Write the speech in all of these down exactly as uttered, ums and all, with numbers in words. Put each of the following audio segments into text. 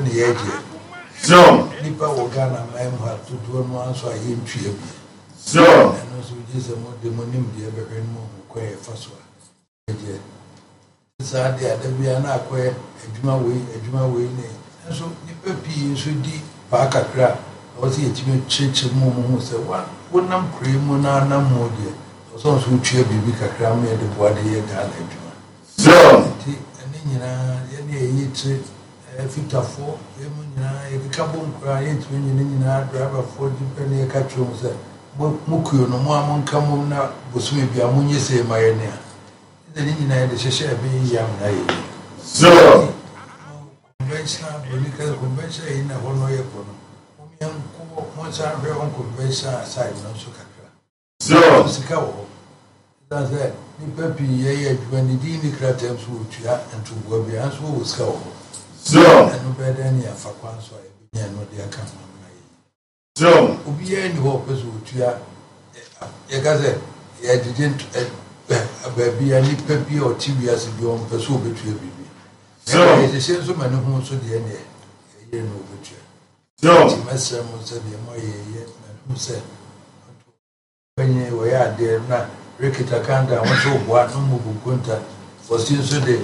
ne yɛgye so nipa wɔ Ghana man mu ha dodoɔ no anso a yɛntwie bi so ɛno nso gye sɛ mo de mo nim deɛ bɛhwɛ no mu kɔ yɛ fa so a yɛgye saa de ada bia na akɔyɛ adwuma wei adwuma wei ne nso nipa pii nso di paa kakra a wɔsɛ yɛtumi kyerɛkyerɛ mu mu ho sɛ wa wonam kure mu na anam mu deɛ ɔsɛ nso wotwa biribi kakra ma yɛde boa de yɛ Ghana adwuma so nti ɛne nyinaa yɛne ɛyɛ kyerɛ fitafoɔ yɛmu nyinaa yɛkeka bɔ nkora yɛntumi nyine nyinaa driverfoɔ dipɛ ne yɛka kyerɛ mu sɛ mo kuo no mo a monka mu na bosome bia monyɛ sɛ ma yɛ ne a ɛdɛ ne nyinaa yɛde hyehyɛ ɛbɛyɛ yam na yɛyi so conventional political convention yi na hɔ no yɛ kɔ no momiɛnkɔ monsa hwɛ on conventional side no nso kakra so sika wɔ hɔ ɛda sɛ nnipa pii yɛyɛ adwuma ne din ne krataa nso wɔtua ntoboa bia nso wɔwɔ sika wɔ hɔ so ɛno bɛda ne yɛafa kwan so a yɛbɛnya no de aka ma ma yi so obiara ni hɔ ɔpɛ sɛ wɔtua yɛka sɛ yɛgyegye baabi a nnipa bi a ɔte wiase bi ɔmpɛ sɛ wɔbɛtua biribi yɛhyehyɛ nso ma ne ho nso deɛ ne ɛyɛ no wɔbɛtua nti mɛsrɛ mo sɛ deɛ ma yɛyɛ mahu sɛ bɛnyɛ wɔyɛ adeɛ na rekita kanda a wɔsɛ woboa no mu bukonta wɔsi nso de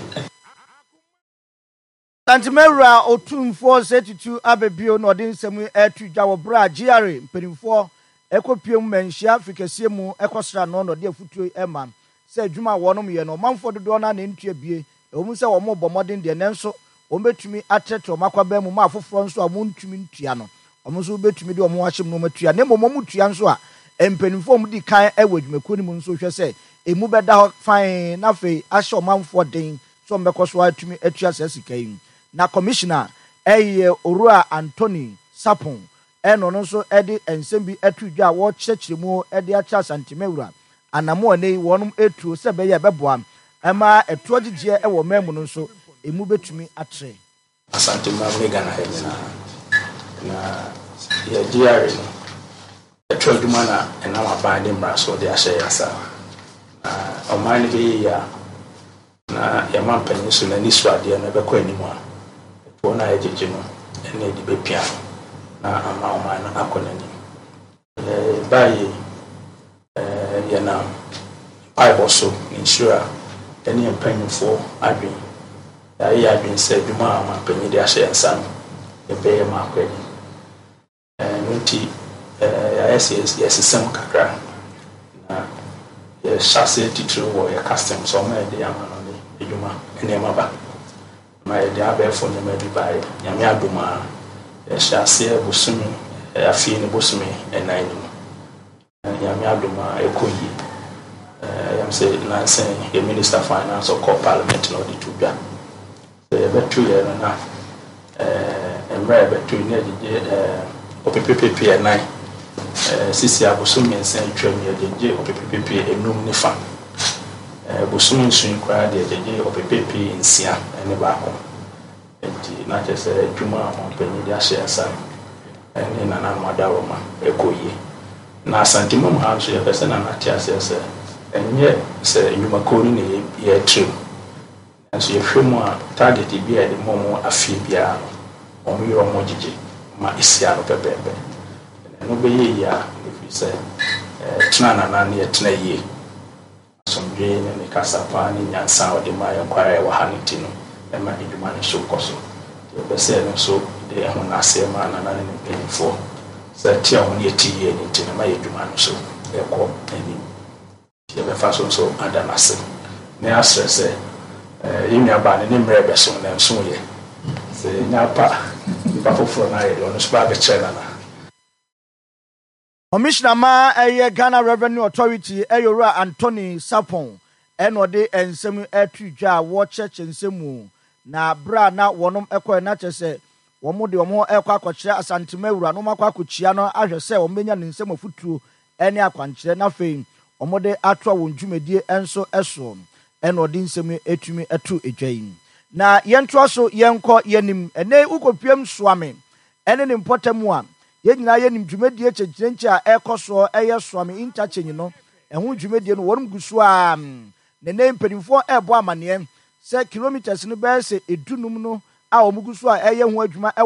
Santimewura otumfo setutu abebio no de nsɛm atu dwa wɔ bra G R mpanimfoɔ ekopiem manhyia frikasie mu ekosra no no de afutuo ema sɛ adwuma wɔnom yɛ no manfo dodo na na ntua bie ɛwom sɛ wɔn bɔ modern de nanso wɔn betumi atrɛtrɛ wɔn akwaba mu ma afoforɔ nso a wɔn ntumi ntua no wɔn nso betumi de wɔn ahyem no matua ne mmom wɔn tua nso a mpanimfoɔ mu di kan ɛwɔ adwumakuo no mu nso hwɛ sɛ emu bɛda hɔ fan na afei ahyɛ ɔmanfoɔ den so mbɛkɔ so atumi atua sɛ sika yi na commissioner ɛyɛ Owura Anthony Sapon ɛno no nso ɛde nsɛm bi atu dwa a wɔkyerɛkyerɛ mu ɛde akyɛ Santimewura anamo ane wɔnom etuo sɛ bɛyɛ bɛboa ɛma ɛtoɔ gyegye ɛwɔ mɛmu no nso emu betumi atre Santimewura Ghana ha nyina na yɛ G R no ɛtoɔ dwuma na ɛnam aban de mmara so de ahyɛ yasa na ɔman no bɛyɛ ya na yɛma mpanyin so na nisu adeɛ no bɛkɔ anim a ɛtoɔ na yɛgyegye no ɛna ɛde bɛpia na ama ɔman no akɔ n'anim ɛɛ baayɛ ɛɛ yɛnam paibɔ so nsura ɛne mpanyinfoɔ adwen yɛayɛ adwen sɛ adwuma a ɔman mpanyin de ahyɛ nsa no yɛbɛyɛ ma akɔ anim ɛɛ no nti ɛɛ yɛayɛ sɛ yɛsesɛm kakra na yɛhyɛ ase titiri wɔ yɛ customs ɔma yɛde ama no ne adwuma nneɛma ba ma yɛde abɛɛfo nneɛma bi baeɛ nyame adom a yɛhyɛ aseɛ bosome afei ne bosome ɛnan no mu nyame adom a ɛkɔ yie yɛm sɛ nansɛn yɛ minister finance ɔkɔ parliament na ɔde to dwa sɛ yɛbɛto yɛ no na mmerɛ yɛbɛto ne agyegye ɔpepepepe ɛnan sisi abosome nsa atwam yɛgyegye ɔpepepepe enum ne fa bosome nson koraa de yɛgyegye ɔpepepepe nsia ne baako nti na kyerɛ sɛ adwuma a ɔmpanyin de ahyɛ nsa ne nananom adaroma ɛkɔ yie na Santimewura ha nso yɛpɛ sɛ nanate aseɛ sɛ ɛnyɛ sɛ nnwumakuo no na yɛtrɛm nanso yɛhwɛ mu a target bi a yɛde mmɔ mu afie biara no ɔmo yɛ ɔmo gyegye ma ɛsia no pɛpɛɛpɛ ɛno bɛyɛ yie a ɛfiri sɛ tena nana ne yɛtena yie asomdwe ne ne kasa paa ne nyansa a ɔde ma yɛnkwara ɛwɔ ha no ti no ɛma adwuma no so kɔ so yɛpɛ sɛ no nso de ɛho n'aseɛ ma nana ne ne mpanyinfoɔ sɛ tia ho ne yɛti yie ne nti no ma yɛ adwuma no so ɛkɔ anim yɛbɛfa so nso ada n'ase ne asrɛ sɛ yɛ nuabaa ne ne mmerɛ bɛso na nso yɛ sɛ nyapa nipa foforɔ no ayɛ deɛ ɔno nso ba abɛkyerɛ nana. Commissioner ma ɛyɛ Ghana Revenue Authority ɛyɛ Owura Anthony Sapon ɛna ɔde nsɛm atu dwa a wɔkyerɛkyerɛ nsɛm mu na bra na wɔnom ɛkɔɛ na kyerɛ sɛ wɔn de wɔn ɛkɔ akɔkyerɛ Santimewura no makɔ akɔkyia no ahwɛ sɛ wɔn bɛnya ne nsɛm afutuo ɛne akwankyerɛ na afei wɔn de atoa wɔn dwumadie ɛnso ɛso ɛna ɔde nsɛm etumi ɛto edwa yi na yɛntoa so yɛnkɔ yɛnim ɛnɛ ukopiem soame ɛne ne mpɔtam a yɛn nyinaa yɛnim dwumadie kyekyerenkyɛ a ɛkɔ so ɛyɛ soame interchange no ɛho dwumadie no wɔn gu so a ne ne mpanimfoɔ ɛbɔ amaneɛ sɛ kilometers no bɛyɛ sɛ edunum no a wɔn gu so a ɛyɛ ho adwuma